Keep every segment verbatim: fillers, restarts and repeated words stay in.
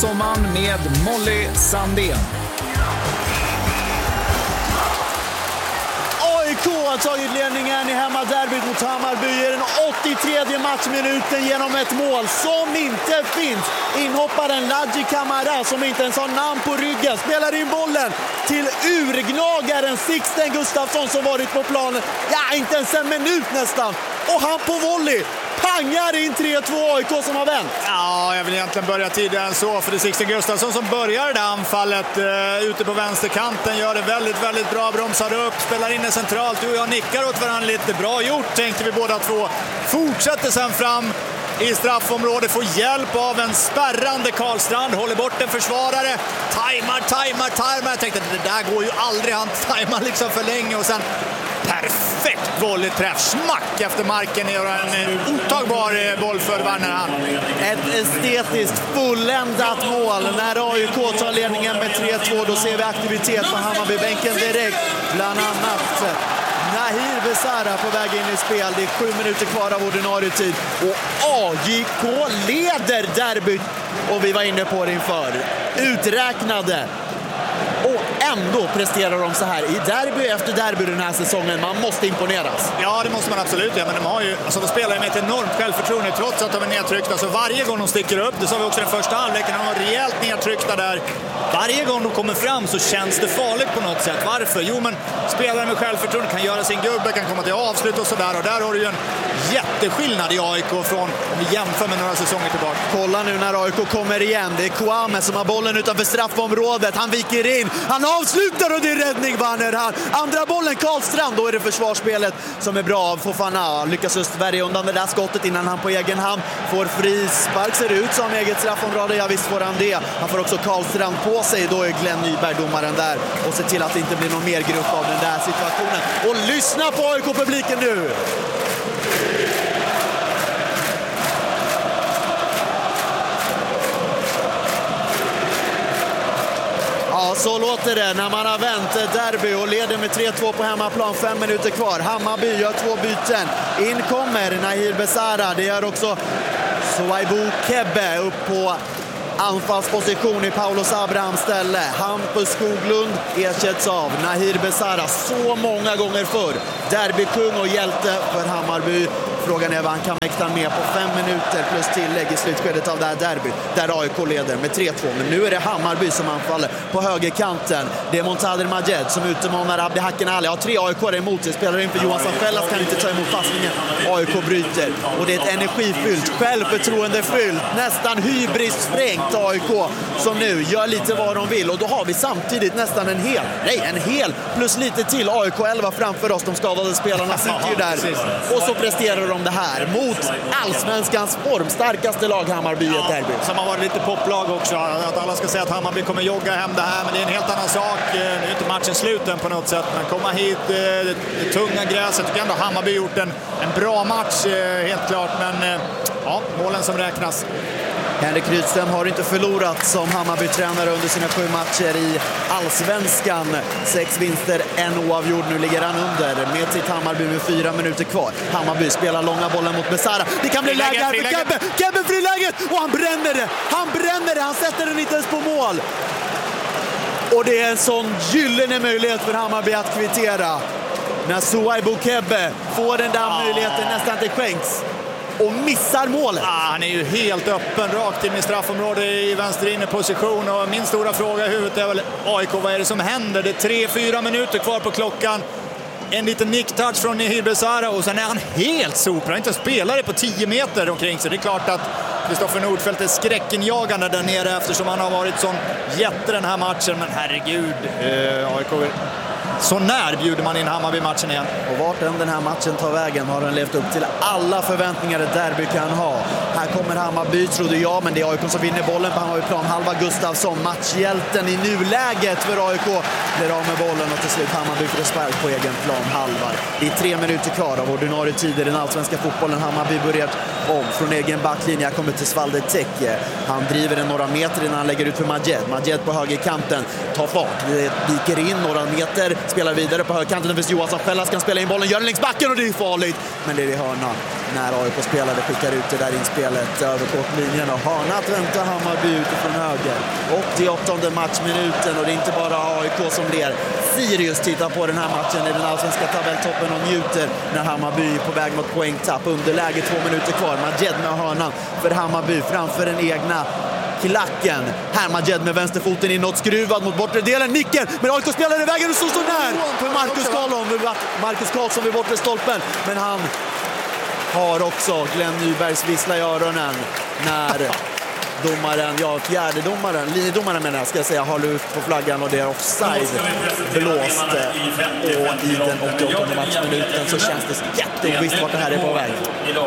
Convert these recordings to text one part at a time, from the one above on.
Sommaren med Molly Sandén. A I K har tagit ledningen i hemmaderbyt mot Hammarby i den åttiotredje matchminuten genom ett mål som inte finns. Inhopparen Ladji Camara, som inte ens har namn på ryggen, spelar in bollen till urgnagaren Sixten Gustafsson som varit på planen, ja, inte ens en minut nästan. Och han på volley pangar in tre två. A I K som har vänt. Ja, jag vill egentligen börja tidigare än så, för det är Sixten Gustafsson som börjar det där anfallet uh, ute på vänsterkanten, gör det väldigt, väldigt bra, bromsar upp, spelar in det centralt. Du och jag nickar åt varandra lite. Bra gjort, tänkte vi båda två. Fortsätter sen fram i straffområdet, får hjälp av en spärrande Karlstrand, håller bort en försvarare, tajmar, tajmar, tajmar. Jag tänkte att det där går ju aldrig, han tajmar liksom för länge och sen perfekt volleyträff, smack efter marken, gör en otagbar boll för Werner. Ett estetiskt fulländat mål. När A I K tar ledningen med tre två, då ser vi aktivitet på Hammarbybänken direkt. Bland annat Nahir Besara på väg in i spel. Det är sju minuter kvar av ordinarie tid. Och A I K leder derbyt. Och vi var inne på det inför. Uträknade. Och ändå presterar de så här i derby efter derby den här säsongen. Man måste imponeras. Ja, det måste man absolut. Ja, men de har ju, alltså de spelar med ett enormt självförtroende trots att de är nedtryckta. Så varje gång de sticker upp, det sa vi också den första halvleken, de var rejält nedtryckta där. Varje gång de kommer fram så känns det farligt på något sätt. Varför? Jo, men spelare med självförtroende kan göra sin gubbe, kan komma till avslut och sådär. Och där har du ju en jätteskillnad i A I K från, om vi jämför med några säsonger tillbaka. Kolla nu när A I K kommer igen. Det är Kouame som har bollen utanför straffområdet. Han viker in. Han avslutar och det är räddning, Werner. Han. Andra bollen Karlstrand. Då är det försvarsspelet som är bra av Fofana. Lyckas Östberg undan det där skottet innan han på egen hand får frispark. Ser ut som eget straffområde. Ja, visst får han det. Han får också Karlstrand på sig. Då är Glenn Nyberg domaren där och ser till att det inte blir någon mer grupp av den där situationen. Och lyssna på A I K-publiken nu! Ja, så låter det när man har vänt derby och leder med tre två på hemmaplan. Fem minuter kvar. Hammarby gör två byten. In kommer Nahir Besara. Det gör också Souaibou Kebbe upp på anfallsposition i Paulus Abrahams ställe. Hampus Skoglund ersätts av Nahir Besara så många gånger förr. Derbykung och hjälte för Hammarby. Frågan är vad han kan mäkta med på fem minuter plus tillägg i slutskedet av det här derbyt där A I K leder med tre två. Men nu är det Hammarby som anfaller på högerkanten. Det är Montader Majed som utmanar Abdi Hacken Ali. Ja, tre A I K emot sig. Spelar inför Johan Sanfellas, kan inte ta emot passningen. A I K bryter. Och det är ett energifyllt, självförtroendefyllt, nästan hybrisfrängt A I K som nu gör lite vad de vill. Och då har vi samtidigt nästan en hel, nej en hel plus lite till A I K elva framför oss. De skadade spelarna sitter ju där. Och så presterar de det här mot allsvenskans formstarkaste lag Hammarby i ett derby. Som har varit lite poplag också. Att alla ska säga att Hammarby kommer jogga hem det här, men det är en helt annan sak. Nu är inte matchen sluten på något sätt, men komma hit, det, det tunga gräset. Jag tycker ändå Hammarby gjort en, en bra match, helt klart, men ja, målen som räknas. Henrik Rydström har inte förlorat som Hammarby-tränare under sina sju matcher i allsvenskan. Sex vinster, en oavgjord. Nu ligger han under med sitt Hammarby med fyra minuter kvar. Hammarby spelar långa bollen mot Besara. Det kan bli läge här för Kebbe. Kebbe friläget och han bränner det. Han bränner det. Han sätter den inte ens på mål. Och det är en sån gyllene möjlighet för Hammarby att kvittera. När Souaibou Kebbe får den där ah. möjligheten nästan till skänks. Och missar målet. Ah, han är ju helt öppen, rakt in i straffområdet i vänster inne position. Och min stora fråga i huvudet är väl A I K, vad är det som händer? Det är tre, fyra minuter kvar på klockan. En liten nicktouch från Nahir Besara och sen är han helt sopra. Han inte spelare på tio meter omkring sig. Det är klart att Kristoffer Nordfeldt är skräckinjagande där nere eftersom han har varit sån jätte den här matchen. Men herregud, eh, A I K... Så när bjuder man in Hammarby-matchen igen? Och vart än den här matchen tar vägen har den levt upp till alla förväntningar ett derby kan ha. Här kommer Hammarby, trodde jag, men det är A I K som vinner bollen på Hammarbyplan. Halva Gustafsson, matchhjälten i nuläget för A I K. Blir av med bollen och till slut Hammarby får spark på egen plan, halvar. Det är tre minuter kvar av ordinarie tid i den allsvenska fotbollen. Hammarby börjar om från egen backlinje. Jag kommer till Svalde Teke. Han driver den några meter innan han lägger ut för Majed. Majed på högerkanten tar fart, viker in några meter, spelar vidare på högerkanten. Det finns Johansson Schellas kan spela in bollen, gör den längs backen och det är farligt. Men det är i hörna när A I K-spelare skickar ut det där inspelet över kortlinjen och hörna att vänta Hammarby utifrån höger. Och till åttonde matchminuten och det är inte bara A I K som ler. Sirius tittar på den här matchen i den allsvenska tabelltoppen och njuter när Hammarby är på väg mot poängtapp. Underläge två minuter kvar. Majed med hörnan för Hammarby framför den egna klacken. Här Majed med vänsterfoten inåt, skruvad mot bortre delen. Nicken, men A I K-spelare i vägen och så står där för Marcus Karlsson. Marcus Karlsson vid bortre stolpen. Men han har också Glenn Nybergs vissla i öronen när domaren, ja fjärde domaren, linjedomaren menar jag ska jag säga, har lyft på flaggan och det är offside blåst. Och i den åttioåttonde matchminuten så känns det jätteovisst vart det här är på väg.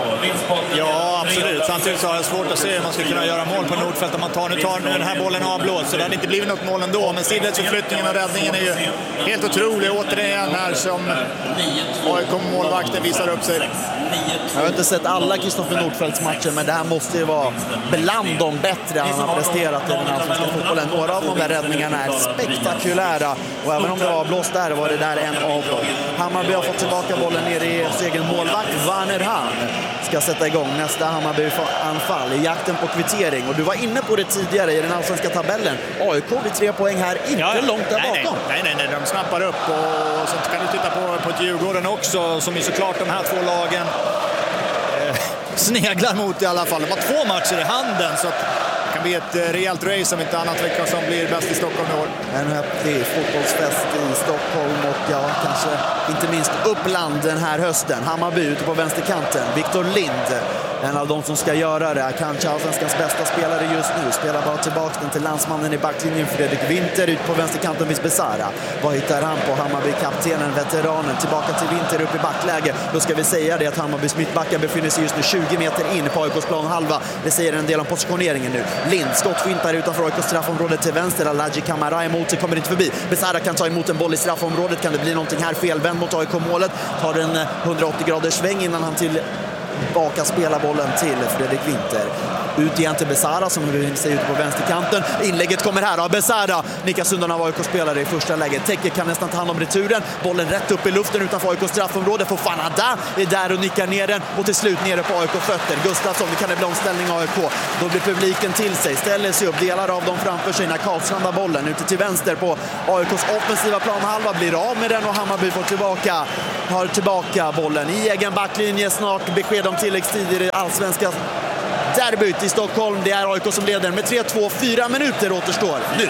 Ja, absolut. Samtidigt så har jag svårt att se hur man ska kunna göra mål på Nordfeldt om man tar, nu tar nu den här bollen avblåst. Så det hade inte blivit något mål ändå. Men sidledsförflyttningen och räddningen är ju helt otrolig. Återigen här som A I K-målvakten visar upp sig. Jag har inte sett alla Kristoffer Nordfeldts matcher, men det här måste ju vara bland de bättre han har presterat i den allsvenska fotbollen. Några av de där räddningarna är spektakulära och även om det var blåst där var det där en av dem. Hammarby har fått tillbaka bollen ner i sin egen målvakt. Werner Hahn ska sätta igång nästa Hammarby-anfall i jakten på kvittering. Och du var inne på det tidigare i den allsvenska tabellen. A I K vid tre poäng här, inte ja, ja. långt där nej, bakom. Nej, nej, nej, de snappar upp och så kan du titta på, på ett Djurgården också som är såklart de här två lagen sneglar mot i alla fall. De har två matcher i handen så att det kan bli ett rejält race om inte annat vilka som blir bäst i Stockholm i år. En häftig fotbollsfest i Stockholm och ja, kanske inte minst Uppland den här hösten. Hammarby ute på vänsterkanten. Viktor Lind, en av de som ska göra det. Kanske allsvenskans bästa spelare just nu. Spelar bara tillbaka den till landsmannen i backlinjen Fredrik Winter ut på vänsterkanten vid Besara. Vad hittar han på? Hammarby-kaptenen, veteranen, tillbaka till Winter upp i backläge. Då ska vi säga det att Hammarbys mittbackar befinner sig just nu tjugo meter in på A I K:s planhalva. Det säger en del om positioneringen nu. Lind, skottfintar utanför A I K:s straffområde till vänster. Alaji Kamara emot sig, kommer inte förbi. Besara kan ta emot en boll i straffområdet. Kan det bli någonting här? Felvänd mot A I K-målet. Tar en hundraåttio graders sväng innan han till baka spelar bollen till Fredrik Winter. Ut igen till Besara som vill se ut på vänsterkanten. Inlägget kommer här av Besara. Nickas undan av A I K-spelare i första läget. Teke kan nästan ta hand om returen. Bollen rätt upp i luften utanför A I K:s straffområde. Fofana är där och nickar ner den. Och till slut nere på A I K-fötter. Gustafsson, det kan det bli omställning A I K. Då blir publiken till sig. Ställer sig upp, delar av dem framför sig när Karlsson har bollen. Ute till vänster på A I K:s offensiva planhalva. Blir av med den och Hammarby får tillbaka. Har tillbaka bollen i egen backlinje. Snart besked om tilläggstid i det allsvenska derbyt i Stockholm. Det är A I K som leder med tre två, fyra minuter återstår nu.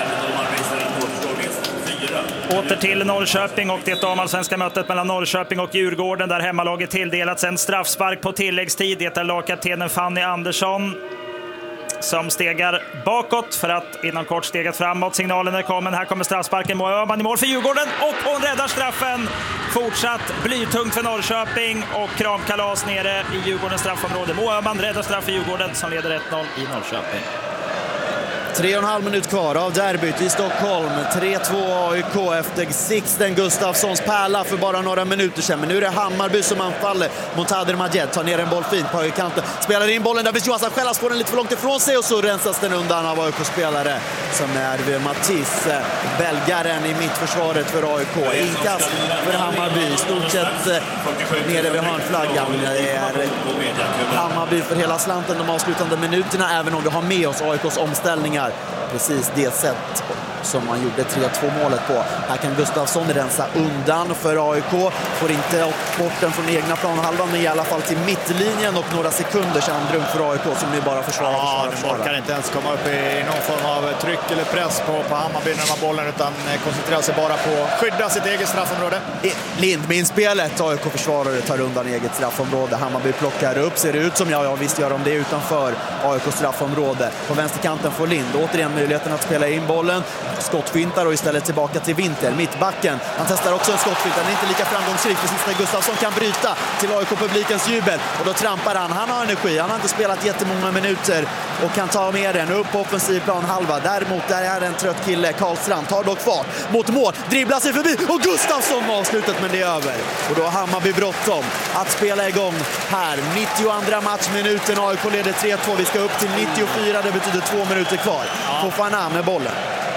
Åter till Norrköping och det damallsvenska mötet mellan Norrköping och Djurgården där hemmalaget tilldelats en straffspark på tilläggstid. Det är lagkaptenen Fanny Andersson som stegar bakåt för att inom kort steget framåt. Signalen är kommen. Här kommer straffsparken. Moa Öhman i mål för Djurgården och hon räddar straffen. Fortsatt blytungt för Norrköping och kramkalas nere i Djurgårdens straffområde. Moa Öhman räddar straff för Djurgården som leder ett noll i Norrköping. Tre och en halv minut kvar av derbyt i Stockholm. tre två A I K efter Sixten Gustafssons pärla för bara några minuter sedan. Men nu är det Hammarby som anfaller. Montader Majed tar ner en boll fint på högerkanten. Spelar in bollen där vid Johansson Schellas, får den lite för långt ifrån sig och så rensas den undan av A I K-spelare som är Mattis, belgaren i mittförsvaret för A I K. Inkast för Hammarby, stort sett nere vid hörnflaggan. Det är Hammarby för hela slanten de avslutande minuterna, även om vi har med oss A I K:s omställningar. Precis det sätt som man gjorde tre två målet på. Här kan Gustafsson rensa undan för A I K. Får inte bort den från egna planhalvan, men i alla fall till mittlinjen och några sekunders andrum för A I K som nu bara försvarar. Ja, försvarar. Kan inte ens komma upp i någon form av tryck eller press på, på Hammarby när de har bollen, utan koncentrerar sig bara på att skydda sitt eget straffområde. Lind med inspelet. A I K-försvarare tar undan eget straffområde. Hammarby plockar upp, ser det ut som jag, jag visst gör de det utanför A I K-straffområde. På vänsterkanten får Lind återigen möjligheten att spela in bollen. skottfintar och istället tillbaka till Winter. Mittbacken, han testar också en skottfint. Han är inte lika framgångsrik. För Sixten Gustafsson kan bryta till A I K-publikens jubel. Och då trampar han. Han har energi. Han har inte spelat jättemånga minuter och kan ta med den upp på offensiv plan halva. Däremot där är en trött kille. Karlstrand tar dock fart mot mål. Dribblar sig förbi och Gustafsson avslutat, men det är över. Och då har Hammarby bråttom att spela igång här. nittioandra matchminuten. A I K leder tre två. Vi ska upp till nittiofyra. Det betyder två minuter kvar. Fofana med bollen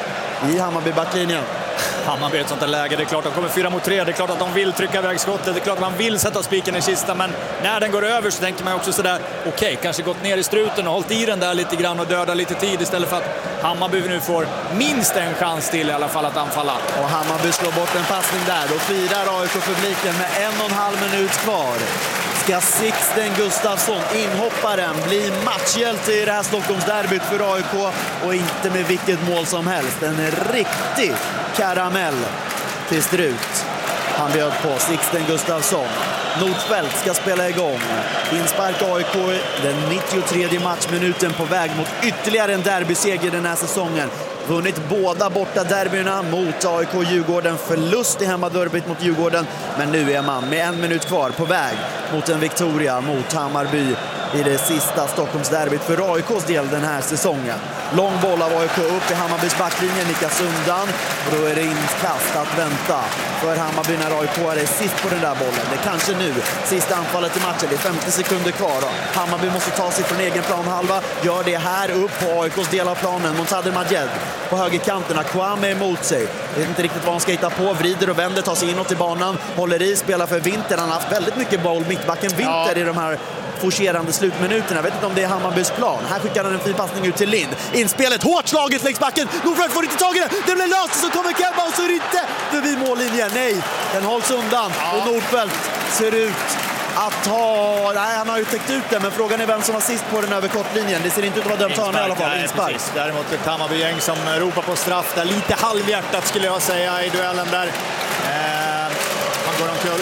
i Hammarby-backlinjen. Hammarby i ett sånt där läge. Det är klart att de kommer fyra mot tre. Det är klart att de vill trycka iväg skottet. Det är klart att man vill sätta spiken i kistan. Men när den går över så tänker man också sådär, okej, okay, kanske gått ner i struten och hållit i den där lite grann och döda lite tid istället för att Hammarby nu får minst en chans till i alla fall att anfalla. Och Hammarby slår bort en passning där. Då firar A I K-publiken med en och en halv minut kvar. Ska Sixten Gustafsson, inhopparen, bli matchhjälte i det här Stockholmsderbyt för A I K, och inte med vilket mål som helst. En riktig karamell till Strut. Han bjöd på Sixten Gustafsson. Nordfeldt ska spela igång. Inspark A I K den nittiotredje matchminuten på väg mot ytterligare en derbyseger den här säsongen. Vunnit båda borta derbyna mot A I K Djurgården. Förlust i hemmaderbyt mot Djurgården. Men nu är man med en minut kvar på väg mot en Victoria mot Hammarby i det sista Stockholmsderbyt för A I K:s del den här säsongen. Lång boll av A I K upp i Hammarbys backlinje, nickas undan. Och då är det inkast att vänta för Hammarby när A I K är sist på den där bollen. Det är kanske nu sista anfallet i matchen. Det är femtio sekunder kvar då. Hammarby måste ta sig från egen planhalva. Gör det här upp på A I K:s del av planen. Montader Majed på högerkanten. Kwame emot sig. Vet inte riktigt vad han ska hitta på. Vrider och vänder, tar sig inåt i banan. Håller i, spelar för Winter. Han har haft väldigt mycket boll. Mittbacken Winter ja. i de här forcerande slutminuterna. Jag vet inte om det är Hammarbys plan. Här skickar han en fin passning ut till Lind. Inspelet, hårt slaget längs backen. Nordfeldt får inte tag i det. Det blir löst, så kommer Kemba och så är det inte förbi mållinjen. Nej, den hålls undan. Ja. Och Nordfeldt ser ut att ha... Nej, han har ju täckt ut det, men frågan är vem som var sist på den över kortlinjen. Det ser inte ut att vara dömt hörna i alla fall. Nej, däremot ett Hammarby-gäng som ropar på straff där. Lite halvhjärtat skulle jag säga i duellen där. Eh, han går omkull.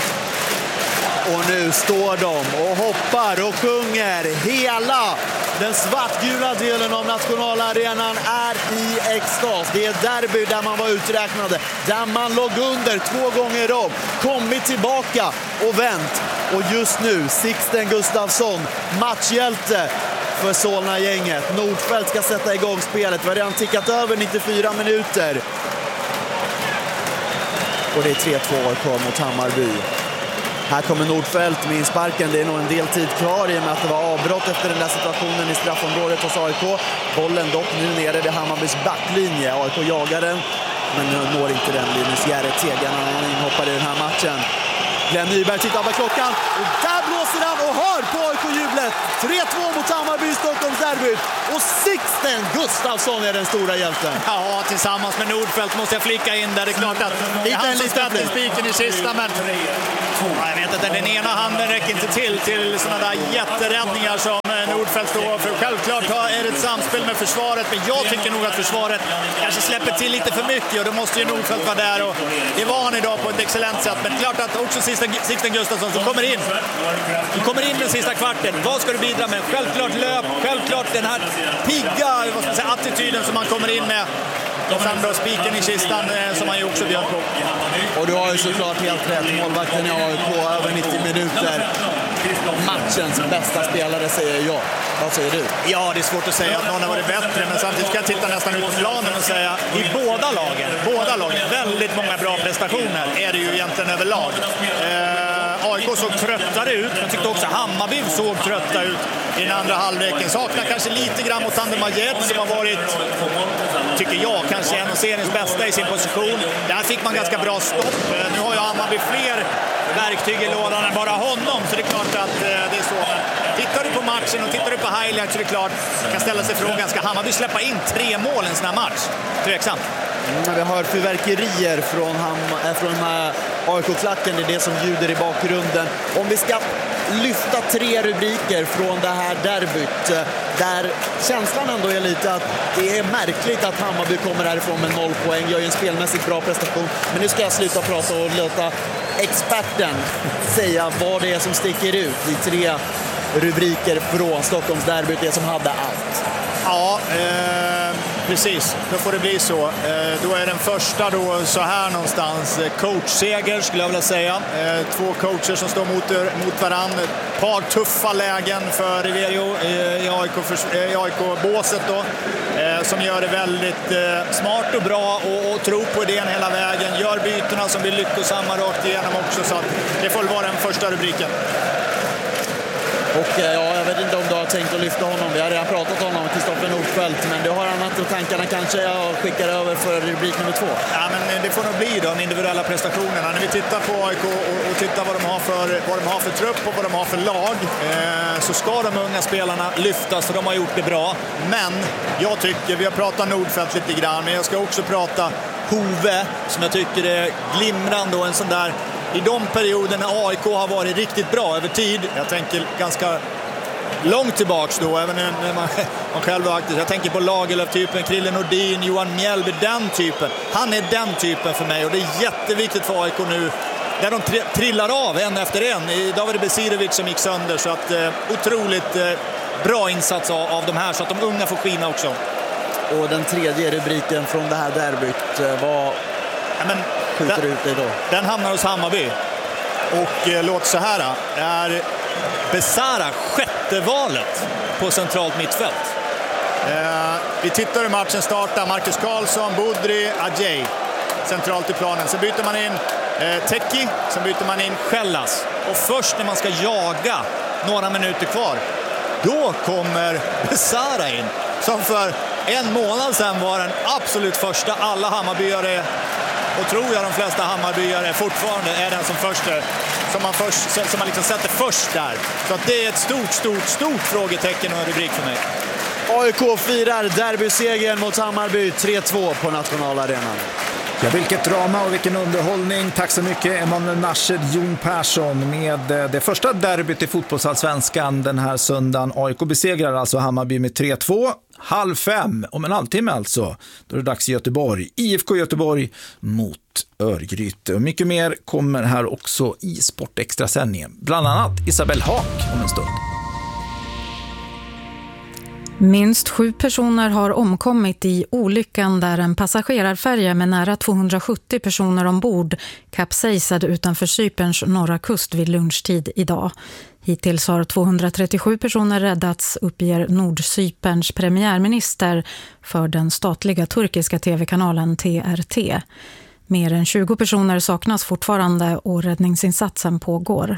Och nu står de och hoppar och sjunger. Hela den svartgula delen av nationalarenan är i extas. Det är derby där man var uträknade, där man låg under två gånger om, kommit tillbaka och vänt. Och just nu Sixten Gustafsson, matchhjälte för Solna-gänget. Nordfeldt ska sätta igång spelet. Vi har redan tickat över nittiofyra minuter. Och det är tre två A I K mot Hammarby. Här kommer Nordfeldt med insparken. Det är nog en del tid kvar i och med att det var avbrott efter den där situationen i straffområdet hos A I K. Bollen dock nu nere vid Hammarbys backlinje. A I K jagar den, men når inte den. Linus Järret Tegan, han inhoppar i den här matchen. Glenn Nyberg tittar på klockan och där blåser han och hör på A I K-jublet. tre två mot Hammarby i Stockholmsderbyt. Och Sixten Gustafsson är den stora hjälten. Ja, tillsammans med Nordfeldt måste jag flika in där. Det är klart att det är han som sätter spiken i kistan, men jag vet inte, den ena handen räcker inte till till sådana där jätteräddningar som Nordfeldt står för. Självklart är det ett samspel med försvaret, men jag tycker nog att försvaret kanske släpper till lite för mycket, och då måste ju Nordfeldt vara där, och det var han idag på ett excellent sätt. Men klart att också Sixten Gustafsson som kommer in som kommer in den sista kvarten. Vad ska du bidra med? Självklart löp, självklart den här pigga vad ska man säga, attityden som man kommer in med. Och sen då spiken i kistan eh, som han ju också bjöd på. Och du har ju såklart helt rätt. Målvakten i A I K över nittio minuter. Matchens bästa spelare, säger jag. Vad säger du? Ja, det är svårt att säga att någon har varit bättre, men samtidigt kan jag titta nästan ut på planen och säga i båda lagen, båda lagen, väldigt många bra prestationer är det ju egentligen överlag. Eh, A I K såg tröttare ut, jag tyckte också Hammarby såg trötta ut i den andra halvleken. Saknar kanske lite grann mot Montader Majed som har varit, tycker jag, kanske en av seriens bästa i sin position. Där fick man ganska bra stopp. Eh, nu har ju Hammarby fler verktyg i lådan än bara honom, så det är klart att eh, det är så. Tittar du på matchen och tittar du på highlights så är det klart, man kan ställa sig frågan, ska Hammarby släppa in tre mål i en sån här match? Tveksamt. Mm, vi har fyrverkerier från, Ham- äh, från äh, A I K-klacken, det är det som ljuder i bakgrunden. Om vi ska lyfta tre rubriker från det här derbyt, där känslan ändå är lite att det är märkligt att Hammarby kommer härifrån med noll poäng, gör ju en spelmässigt bra prestation. Men nu ska jag sluta prata och låta experten säga vad det är som sticker ut i tre rubriker från Stockholmsderbyt, det som hade allt. Ja, eh, precis. Då får det bli så. Eh, då är den första då så här någonstans. Coachseger skulle jag vilja säga. Eh, två coacher som står mot, mot varandra. Ett par tuffa lägen för Riverio i A I K-båset då. Eh, som gör det väldigt eh, smart och bra och, och tror på idén hela vägen. Gör bytena som blir lyckosamma rakt igenom också. Så att det får vara den första rubriken. Och ja, jag vet inte om du har tänkt att lyfta honom. Vi har redan pratat om honom, Kristoffer Nordfeldt. Men du har annat och tankarna kanske jag skickar över för rubrik nummer två. Ja, men det får nog bli de individuella prestationerna. När vi tittar på A I K och, och tittar vad de har för, vad de har för trupp och vad de har för lag eh, så ska de unga spelarna lyftas, för de har gjort det bra. Men jag tycker, vi har pratat Nordfeldt lite grann, men jag ska också prata Hove som jag tycker är glimrande och en sån där. I de perioderna A I K har varit riktigt bra över tid, jag tänker ganska långt tillbaks då, även när man, man själv var aktiv. Jag tänker på Lagerlöf-typen, Krille Nordin, Johan Mjällby, den typen. Han är den typen för mig och det är jätteviktigt för A I K nu. Där de trillar av en efter en. Idag var det Besirovic som gick sönder, så att eh, otroligt eh, bra insats av, av de här, så att de unga får skina också. Och den tredje rubriken från det här derbyt, vad ja, men, skjuter den, ut dig då? Den hamnar hos Hammarby. Och eh, låt så här, är Besara sjätte valet på centralt mittfält. Eh, vi tittar hur matchen startar. Marcus Karlsson, Budri, Adjei centralt i planen. Sen byter man in eh, Teki, sen byter man in Schellas. Och först när man ska jaga några minuter kvar, då kommer Besara in. Som för en månad sedan var den absolut första. Alla Hammarbyare, och tror jag de flesta Hammarbyare fortfarande är den som först som man, först, som man liksom sätter först där. Så att det är ett stort, stort, stort frågetecken och en rubrik för mig. A I K firar derbysegern mot Hammarby tre två på Nationalarenan. Ja, vilket drama och vilken underhållning. Tack så mycket Emanuel Nashed, Jon Persson med det första derbyt i fotbollsallsvenskan den här söndagen. A I K besegrar alltså Hammarby med tre två. Halv fem, om en halvtimme alltså. Då är det dags i Göteborg. I F K Göteborg mot Örgryte. Och mycket mer kommer här också i Sportextra-sändningen. Bland annat Isabelle Haak om en stund. Minst sju personer har omkommit i olyckan där en passagerarfärja med nära tvåhundrasjuttio personer ombord kapsejsade utanför Cyperns norra kust vid lunchtid idag. Hittills har tvåhundratrettiosju personer räddats, uppger Nordcyperns premiärminister för den statliga turkiska tv-kanalen T R T. Mer än tjugo personer saknas fortfarande och räddningsinsatsen pågår.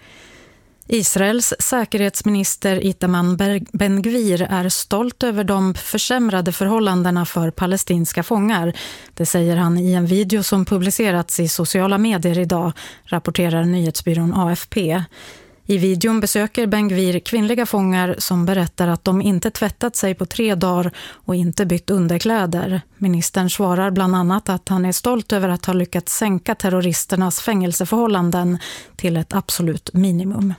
Israels säkerhetsminister Itamar Ben-Gvir är stolt över de försämrade förhållandena för palestinska fångar. Det säger han i en video som publicerats i sociala medier idag, rapporterar nyhetsbyrån A F P. I videon besöker Ben-Gvir kvinnliga fångar som berättar att de inte tvättat sig på tre dagar och inte bytt underkläder. Ministern svarar bland annat att han är stolt över att ha lyckats sänka terroristernas fängelseförhållanden till ett absolut minimum.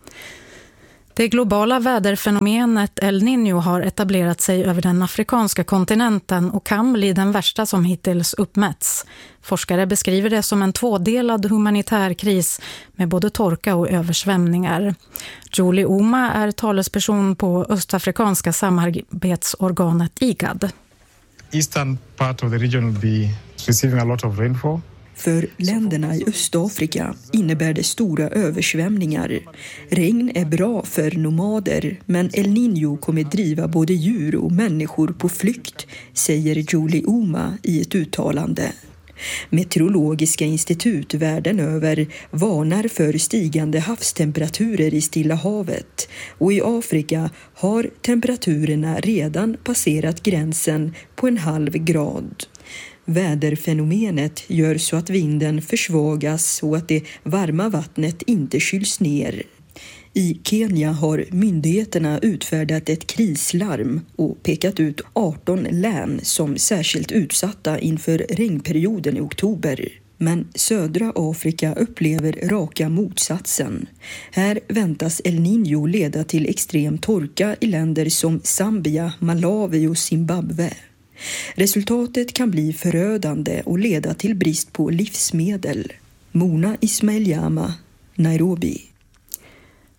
Det globala väderfenomenet El Niño har etablerat sig över den afrikanska kontinenten och kan bli den värsta som hittills uppmätts. Forskare beskriver det som en tvådelad humanitär kris med både torka och översvämningar. Julie Oma är talesperson på östafrikanska samarbetsorganet I G A D. Eastern part of the region will be receiving a lot of rainfall. För länderna i Östafrika innebär det stora översvämningar. Regn är bra för nomader, men El Niño kommer driva både djur och människor på flykt, säger Julie Oma i ett uttalande. Meteorologiska institut världen över varnar för stigande havstemperaturer i Stilla havet, och i Afrika har temperaturerna redan passerat gränsen på en halv grad. Väderfenomenet gör så att vinden försvagas och att det varma vattnet inte kyls ner. I Kenya har myndigheterna utfärdat ett krislarm och pekat ut arton län som särskilt utsatta inför regnperioden i oktober. Men södra Afrika upplever raka motsatsen. Här väntas El Niño leda till extrem torka i länder som Zambia, Malawi och Zimbabwe. Resultatet kan bli förödande och leda till brist på livsmedel. Mona Ismail Jama, Nairobi.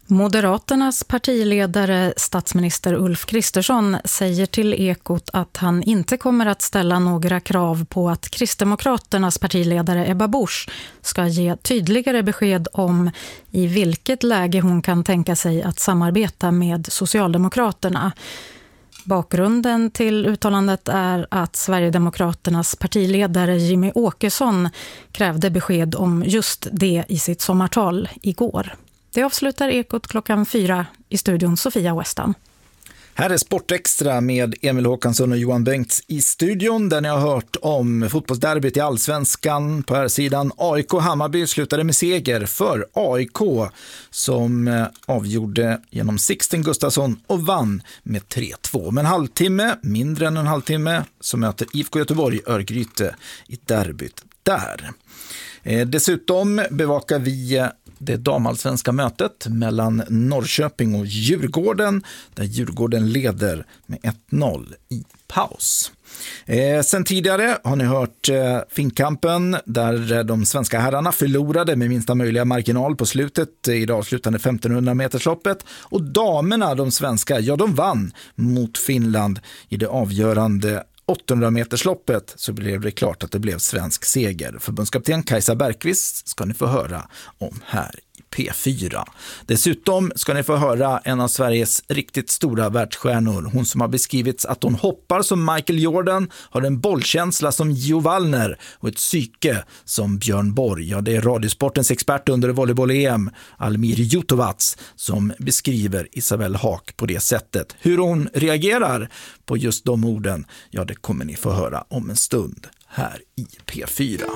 Moderaternas partiledare statsminister Ulf Kristersson säger till Ekot att han inte kommer att ställa några krav på att Kristdemokraternas partiledare Ebba Busch ska ge tydligare besked om i vilket läge hon kan tänka sig att samarbeta med Socialdemokraterna. Bakgrunden till uttalandet är att Sverigedemokraternas partiledare Jimmy Åkesson krävde besked om just det i sitt sommartal igår. Det avslutar Ekot klockan fyra i studion Sofia Westam. Här är Sportextra med Emil Håkansson och Johan Bengts i studion där ni har hört om fotbollsderbyt i Allsvenskan. På här sidan A I K Hammarby slutade med seger för A I K som avgjorde genom Sixten Gustafsson och vann med tre två. Men en halvtimme, mindre än en halvtimme, så möter I F K Göteborg Örgryte i derbyt där. Eh, dessutom bevakar vi det damallsvenska mötet mellan Norrköping och Djurgården där Djurgården leder med ett noll i paus. Eh, sen tidigare har ni hört eh, Finnkampen där de svenska herrarna förlorade med minsta möjliga marginal på slutet i det avslutande femtonhundra metersloppet och damerna, de svenska, ja de vann mot Finland i det avgörande åttahundra metersloppet så blev det klart att det blev svensk seger. Förbundskapten Kajsa Bergqvist ska ni få höra om här i P fyra. Dessutom ska ni få höra en av Sveriges riktigt stora världsstjärnor. Hon som har beskrivits att hon hoppar som Michael Jordan, har en bollkänsla som Gio Wallner och ett psyke som Björn Borg. Ja, det är Radiosportens expert under volleyboll-E M, Almir Jutovac, som beskriver Isabelle Haak på det sättet. Hur hon reagerar på just de orden, ja det kommer ni få höra om en stund här i P fyra.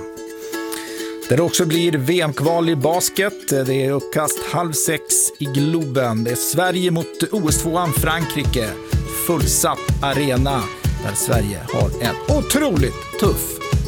Där det också blir V M-kval i basket. Det är uppkast halv sex i Globen. Det är Sverige mot O S tvåan Frankrike. Fullsatt arena där Sverige har en otroligt tuff